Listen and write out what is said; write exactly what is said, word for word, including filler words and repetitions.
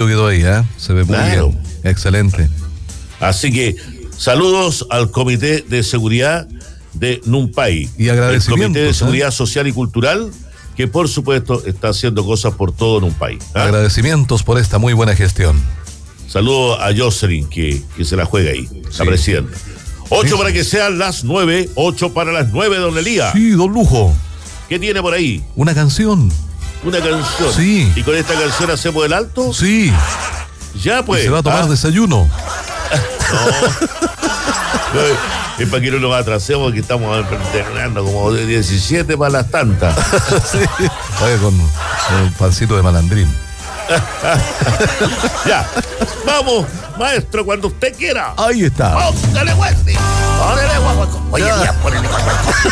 quedó ahí, ¿eh? Se ve muy Claro. bien. Excelente. Así que saludos al Comité de Seguridad de Numpay. Y agradecimientos, el Comité de ¿eh? Seguridad Social y Cultural, que por supuesto está haciendo cosas por todo Numpay. ¿Ah? Agradecimientos por esta muy buena gestión. Saludos a Jocelyn, que, que se la juega ahí, la Sí. presidenta. Ocho Sí. para que sean las nueve, ocho para las nueve, don Elías. Sí, don Lujo. ¿Qué tiene por ahí? Una canción. Una canción. Sí. ¿Y con esta canción hacemos el alto? Sí. Ya pues. Y se va a tomar ¿ah? desayuno. No, es para que no nos atrasemos, que estamos terminando como de diecisiete para las tantas. Sí. Oye, con un pancito de malandrín. Ya. Vamos, maestro, cuando usted quiera. Ahí está. Póngale, Wendy. Póngale, guaguaco. Oye, Ya. ya, ponele guaguaco.